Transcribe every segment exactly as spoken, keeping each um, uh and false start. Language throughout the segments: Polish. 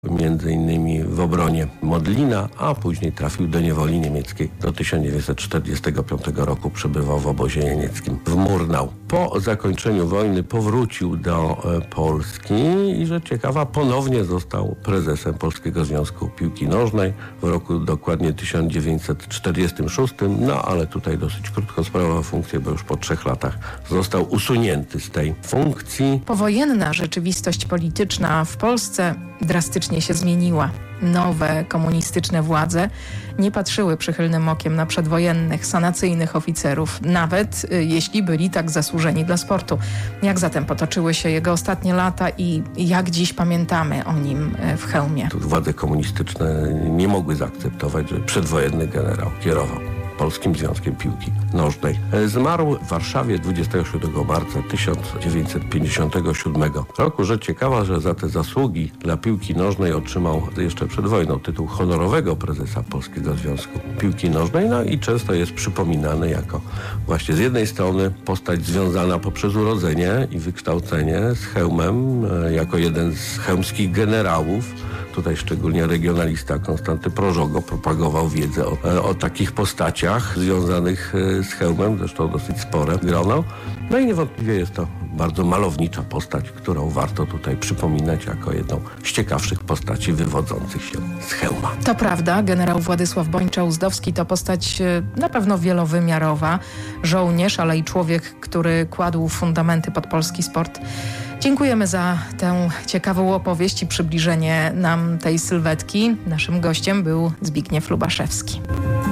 między innymi w obronie Modlina, a później trafił do niewoli niemieckiej. Do tysiąc dziewięćset czterdziestego piątego roku przebywał w obozie jenieckim w Murnau. Po zakończeniu wojny powrócił do e, Polski i, że ciekawa, ponownie został prezesem Polskiego Związku Piłki Nożnej w roku dokładnie tysiąc dziewięćset czterdziestym szóstym, no ale tutaj dosyć krótko sprawował funkcję, bo już po trzech latach został usunięty z tej funkcji. Powojenna rzeczywistość polityczna w Polsce drastycznie się zmieniła. Nowe komunistyczne władze nie patrzyły przychylnym okiem na przedwojennych, sanacyjnych oficerów, nawet y, jeśli byli tak zasłużeni dla sportu. Jak zatem potoczyły się jego ostatnie lata i jak dziś pamiętamy o nim y, w Chełmie? Tu władze komunistyczne nie mogły zaakceptować, że przedwojenny generał kierował Polskim Związkiem Piłki Nożnej. Zmarł w Warszawie dwudziestego siódmego marca tysiąc dziewięćset pięćdziesiątego siódmego roku. Rzecz ciekawa, że za te zasługi dla piłki nożnej otrzymał jeszcze przed wojną tytuł honorowego prezesa Polskiego Związku Piłki Nożnej, no i często jest przypominany jako właśnie z jednej strony postać związana poprzez urodzenie i wykształcenie z Chełmem, jako jeden z chełmskich generałów. Tutaj szczególnie regionalista Konstanty Prożogo propagował wiedzę o, o takich postaciach związanych z Chełmem, zresztą dosyć spore grono. No i niewątpliwie jest to bardzo malownicza postać, którą warto tutaj przypominać jako jedną z ciekawszych postaci wywodzących się z Chełma. To prawda, generał Władysław Bończa-Uzdowski to postać na pewno wielowymiarowa, żołnierz, ale i człowiek, który kładł fundamenty pod polski sport. Dziękujemy za tę ciekawą opowieść i przybliżenie nam tej sylwetki. Naszym gościem był Zbigniew Lubaszewski.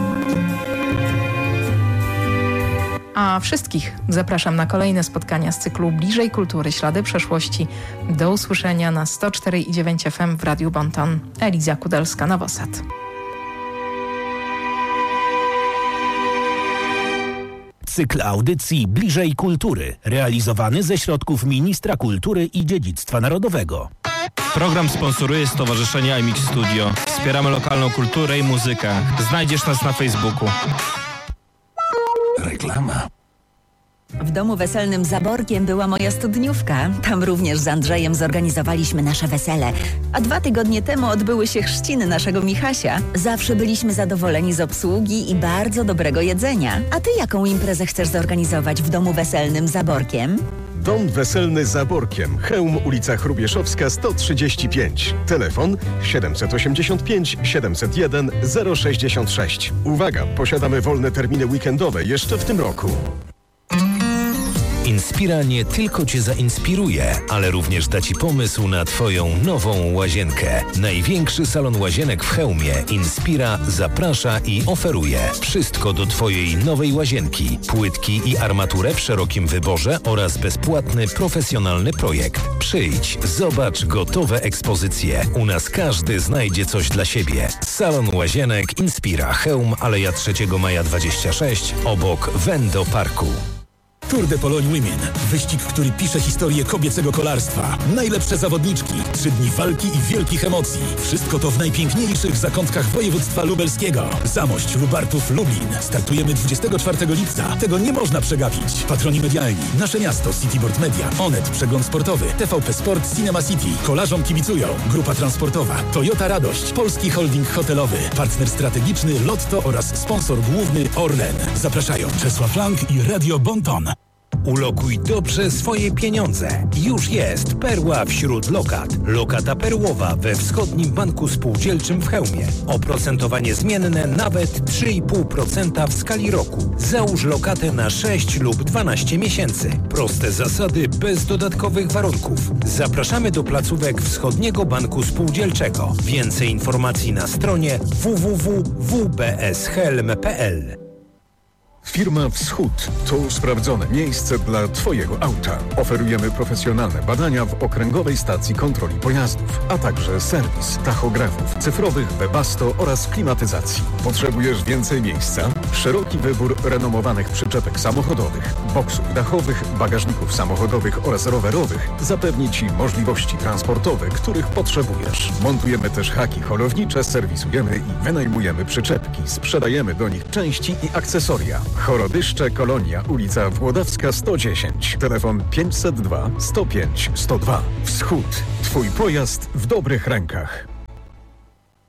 A wszystkich zapraszam na kolejne spotkania z cyklu Bliżej Kultury, Ślady Przeszłości. Do usłyszenia na sto cztery i dziewięć F M w Radiu Bonton. Eliza Kudelska-Nowosad. Cykl audycji Bliżej Kultury, realizowany ze środków Ministra Kultury i Dziedzictwa Narodowego. Program sponsoruje Stowarzyszenie I M X Studio. Wspieramy lokalną kulturę i muzykę. Znajdziesz nas na Facebooku. Reklama. W domu weselnym Zaborkiem była moja studniówka. Tam również z Andrzejem zorganizowaliśmy nasze wesele. A dwa tygodnie temu odbyły się chrzciny naszego Michasia. Zawsze byliśmy zadowoleni z obsługi i bardzo dobrego jedzenia. A ty jaką imprezę chcesz zorganizować w domu weselnym Zaborkiem? Dom weselny Zaborkiem. Chełm, ulica Chrubieszowska sto trzydzieści pięć. Telefon siedem osiemdziesiąt pięć siedemset jeden zero sześćdziesiąt sześć. Uwaga, posiadamy wolne terminy weekendowe jeszcze w tym roku. Inspira nie tylko Cię zainspiruje, ale również da Ci pomysł na Twoją nową łazienkę. Największy salon łazienek w Chełmie Inspira zaprasza i oferuje wszystko do Twojej nowej łazienki. Płytki i armaturę w szerokim wyborze oraz bezpłatny, profesjonalny projekt. Przyjdź, zobacz gotowe ekspozycje. U nas każdy znajdzie coś dla siebie. Salon łazienek Inspira Chełm, Aleja trzeciego maja dwadzieścia sześć, obok Wendo Parku. Tour de Pologne Women. Wyścig, który pisze historię kobiecego kolarstwa. Najlepsze zawodniczki, trzy dni walki i wielkich emocji. Wszystko to w najpiękniejszych zakątkach województwa lubelskiego. Zamość, Lubartów, Lublin. Startujemy dwudziestego czwartego lipca. Tego nie można przegapić. Patroni medialni. Nasze miasto, Cityboard Media, Onet, Przegląd Sportowy, T V P Sport, Cinema City. Kolarzom kibicują. Grupa transportowa, Toyota Radość, Polski Holding Hotelowy, partner strategiczny Lotto oraz sponsor główny Orlen. Zapraszają Czesław Lang i Radio Bonton. Ulokuj dobrze swoje pieniądze. Już jest perła wśród lokat. Lokata perłowa we Wschodnim Banku Spółdzielczym w Chełmie. Oprocentowanie zmienne nawet trzy i pół procent w skali roku. Załóż lokatę na sześć lub dwanaście miesięcy. Proste zasady bez dodatkowych warunków. Zapraszamy do placówek Wschodniego Banku Spółdzielczego. Więcej informacji na stronie w w w kropka w b s helm kropka p l. Firma Wschód to sprawdzone miejsce dla Twojego auta. Oferujemy profesjonalne badania w Okręgowej Stacji Kontroli Pojazdów, a także serwis tachografów cyfrowych, Webasto oraz klimatyzacji. Potrzebujesz więcej miejsca? Szeroki wybór renomowanych przyczepek samochodowych, boksów dachowych, bagażników samochodowych oraz rowerowych zapewni Ci możliwości transportowe, których potrzebujesz. Montujemy też haki holownicze, serwisujemy i wynajmujemy przyczepki, sprzedajemy do nich części i akcesoria. Chorodyszcze, Kolonia, ulica Włodawska sto dziesięć. Telefon pięćset dwa sto pięć sto dwa. Wschód. Twój pojazd w dobrych rękach.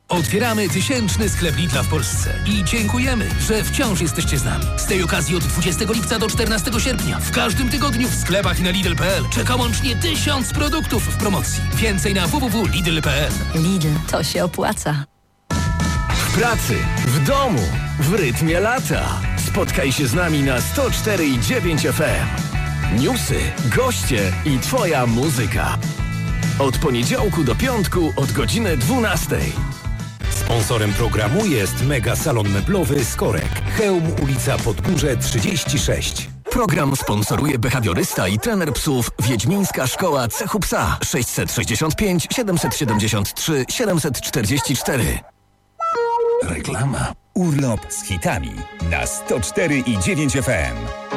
Otwieramy tysięczny sklep Lidla w Polsce i dziękujemy, że wciąż jesteście z nami. Z tej okazji od dwudziestego lipca do czternastego sierpnia w każdym tygodniu w sklepach i na Lidl kropka p l czeka łącznie tysiąc produktów w promocji. Więcej na w w w kropka lidl kropka p l. Lidl, to się opłaca. W pracy, w domu, w rytmie lata. Spotkaj się z nami na sto cztery i dziewięć F M. Newsy, goście i twoja muzyka. Od poniedziałku do piątku od godziny dwunastej. Sponsorem programu jest Mega Salon Meblowy Skorek. Chełm, ulica Podgórze trzydzieści sześć. Program sponsoruje behawiorysta i trener psów Wiedźmińska Szkoła Cechu Psa sześćset sześćdziesiąt pięć siedemset siedemdziesiąt trzy siedemset czterdzieści cztery. Reklama. Urlop z hitami na sto cztery i dziewięć F M.